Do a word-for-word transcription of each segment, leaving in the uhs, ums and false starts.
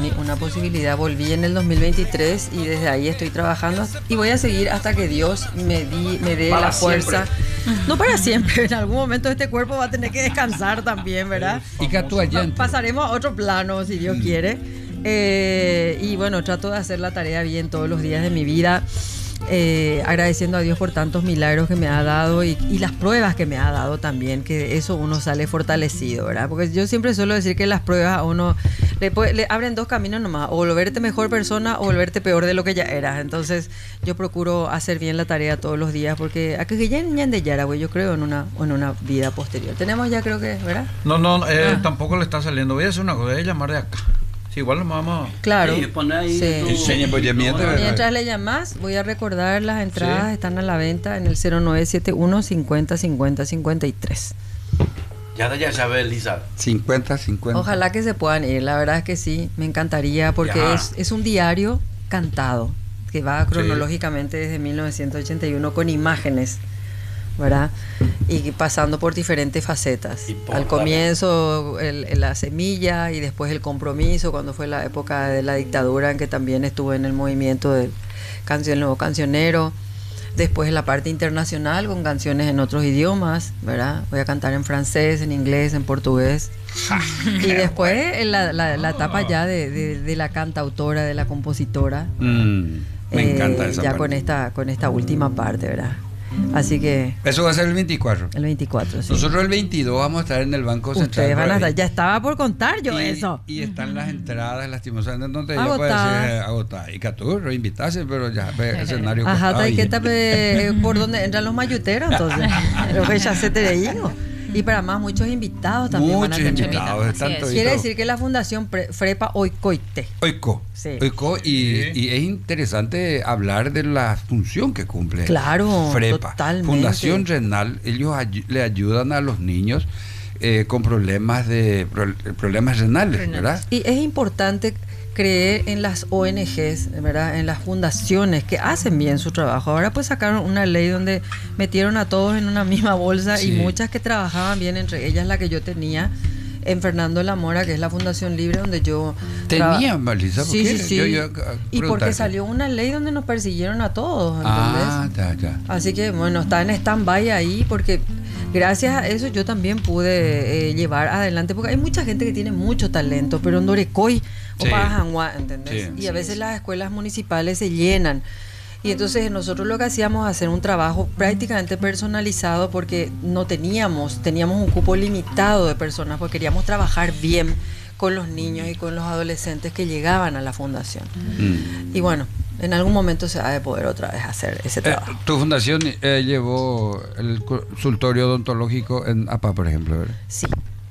mí una posibilidad. Volví en el dos mil veintitrés y desde ahí estoy trabajando y voy a seguir hasta que Dios me, di, me dé para la fuerza. Siempre. No para siempre, en algún momento este cuerpo va a tener que descansar también, ¿verdad? Y Catuayante. Pasaremos a otro plano, si Dios mm. quiere. Eh, y bueno, trato de hacer la tarea bien todos los días de mi vida. Eh, agradeciendo a Dios por tantos milagros que me ha dado y, y las pruebas que me ha dado también, que eso uno sale fortalecido, ¿verdad? Porque yo siempre suelo decir que las pruebas a uno le, le abren dos caminos nomás, o volverte mejor persona o volverte peor de lo que ya eras. Entonces yo procuro hacer bien la tarea todos los días, porque a que ya ni de Yara, güey, yo creo en una, en una vida posterior. Tenemos ya, creo que, ¿verdad? No, no, eh, ah. tampoco le está saliendo. Voy a hacer una cosa, voy a llamar de acá. Sí, igual nos vamos. Claro. Sí, pone ahí sí. tu... Enseña, pues, ya mientras, mientras le llamas, voy a recordar las entradas, sí. Están a la venta en el cero nueve siete uno cincuenta cincuenta cincuenta y tres. Ya ya sabes, Lisa. cincuenta cincuenta. Ojalá que se puedan ir, la verdad es que sí, me encantaría, porque es, es un diario cantado que va cronológicamente desde mil novecientos ochenta y uno con imágenes, ¿verdad? Y pasando por diferentes facetas. Por Al comienzo el, el, la semilla y después el compromiso, cuando fue la época de la dictadura en que también estuve en el movimiento del canción, el nuevo cancionero. Después la parte internacional con canciones en otros idiomas, ¿verdad? Voy a cantar en francés, en inglés, en portugués. Y después la, la, la etapa ya de, de, de la cantautora, de la compositora. Mm, me eh, encanta esa ya parte. con esta, con esta última parte, ¿verdad? Así que... Eso va a ser el veinticuatro. El veinticuatro, sí. Nosotros el veintidós vamos a estar en el Banco Central. Ustedes van a estar... Ya estaba por contar yo y, eso. Y están las entradas, lastimosamente, no te agotadas. Yo puedo decir agotadas. Y Caturro, invitase, pero ya el escenario ajá, ¿y qué tape por donde entran los mayuteros? Entonces, lo que ya se te digo. Y para más, muchos invitados también muchos van a tener. invitados. Tanto Quiere decir que la Fundación Pre- Frepa Oikoite. Oiko. Sí. Oiko y, sí. y es interesante hablar de la función que cumple. Claro, Frepa. Totalmente. Fundación Renal, ellos ay- le ayudan a los niños eh, con problemas de pro- problemas renales, Renal. ¿verdad? Y es importante creer en las O N Ges, ¿verdad? En las fundaciones que hacen bien su trabajo. Ahora pues sacaron una ley donde metieron a todos en una misma bolsa, sí. Y muchas que trabajaban bien, entre ellas la que yo tenía en Fernando La Mora, que es la Fundación Libre, donde yo tenía, Marisa, sí, sí, sí. Yo, yo, y porque salió una ley donde nos persiguieron a todos, ¿entendés? Ah, ya, ya. Así que bueno, está en stand-by ahí, porque gracias a eso yo también pude eh, llevar adelante, porque hay mucha gente que tiene mucho talento, pero en Dorecoy o sí. para Janguá, ¿entendés? Sí, y a sí, veces sí. las escuelas municipales se llenan. Y entonces nosotros lo que hacíamos hacer un trabajo prácticamente personalizado, porque no teníamos, teníamos un cupo limitado de personas, porque queríamos trabajar bien con los niños y con los adolescentes que llegaban a la fundación. Mm. Y bueno, en algún momento se ha de poder otra vez hacer ese trabajo. Eh, tu fundación eh, llevó el consultorio odontológico en A P A, por ejemplo, ¿verdad? Sí.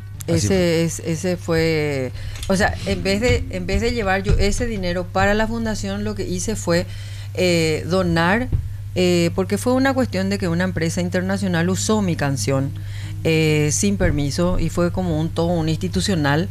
Ese, es, ese fue, o sea, en vez de en vez de llevar yo ese dinero para la fundación, lo que hice fue eh, donar, eh, porque fue una cuestión de que una empresa internacional usó mi canción eh, sin permiso, y fue como un todo un institucional.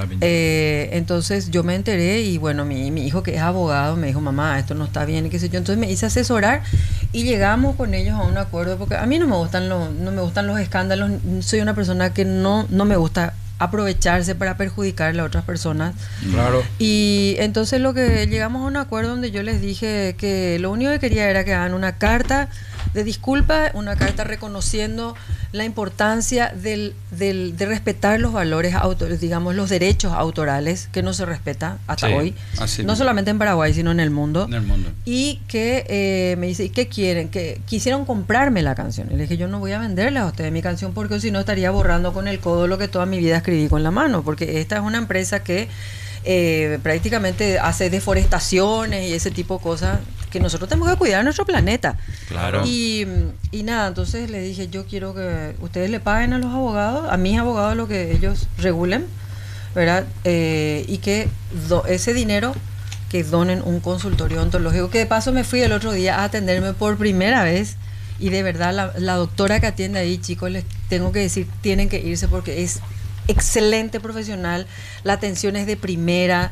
Eh, entonces yo me enteré y bueno, mi, mi hijo, que es abogado, me dijo: mamá, esto no está bien y qué sé yo. Entonces me hice asesorar y llegamos con ellos a un acuerdo, porque a mí no me gustan los, no me gustan los escándalos. Soy una persona que no, no me gusta aprovecharse para perjudicarle a otras personas. Claro. Y entonces lo que llegamos a un acuerdo donde yo les dije que lo único que quería era que hagan una carta de disculpa, una carta reconociendo la importancia del, del, de respetar los valores, auto, digamos, los derechos autorales, que no se respeta hasta sí, hoy, así no mismo. Solamente en Paraguay, sino en el mundo. En el mundo. Y que eh, me dice: ¿y qué quieren? Que quisieron comprarme la canción. Y le dije: yo no voy a venderles a ustedes mi canción, porque si no estaría borrando con el codo lo que toda mi vida escribí con la mano, porque esta es una empresa que eh, prácticamente hace deforestaciones y ese tipo de cosas, que nosotros tenemos que cuidar nuestro planeta. Claro. Y, y nada, entonces le dije: yo quiero que ustedes le paguen a los abogados, a mis abogados, lo que ellos regulen, ¿verdad? Eh, y que do, ese dinero que donen un consultorio odontológico, que de paso me fui el otro día a atenderme por primera vez, y de verdad la, la doctora que atiende ahí, chicos, les tengo que decir, tienen que irse, porque es excelente profesional, la atención es de primera.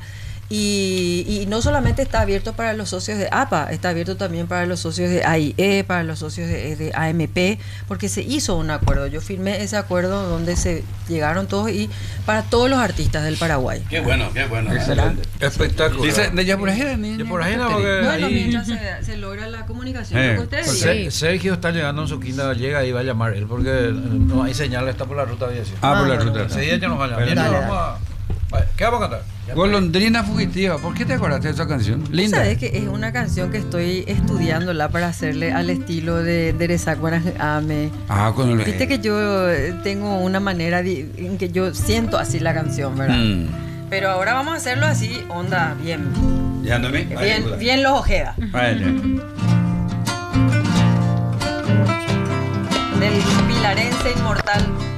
Y, y no solamente está abierto para los socios de A P A, está abierto también para los socios de A I E, para los socios de, de A M P, porque se hizo un acuerdo. Yo firmé ese acuerdo donde se llegaron todos y para todos los artistas del Paraguay. Qué bueno, qué bueno. Excelente. Espectacular. Dice, de Yapurajera, ni- De ni- por ahí no, ni- porque Bueno, ahí- mientras se, se logra la comunicación Eh, con ustedes. pues, sí. Se- Sergio está llegando en su quinta gallega y va a llamar él porque eh, no hay señal, está por la ruta aviación. Ah, por la Ah, ruta. Ese día ya nos va a llamar. Pero- Mientras Dale, vamos a... Vale, ¿qué vamos a cantar? Ya Golondrina fugitiva. ¿Por qué te acordaste de esa canción? Linda. Sabes que es una canción que estoy estudiándola para hacerle al estilo de Derezak Ame. Ah, con el... Viste que yo eh, tengo una manera de- en que yo siento así la canción, ¿verdad? Mm. Pero ahora vamos a hacerlo así, onda, bien, Ya no me... bien, bien los Ojeda. Vale. Del pilarense inmortal